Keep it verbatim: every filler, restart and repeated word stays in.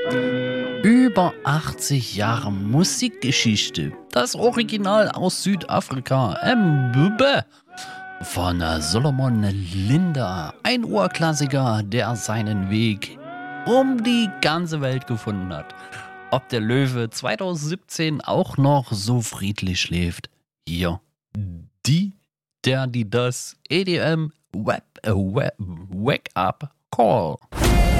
Über achtzig Jahre Musikgeschichte. Das Original aus Südafrika. Mbube. Von Solomon Linda. Ein Urklassiker, der seinen Weg um die ganze Welt gefunden hat. Ob der Löwe zwanzig siebzehn auch noch so friedlich schläft. Hier. Die, der, die, das. E D M Web, äh, Web, Wake Up Call.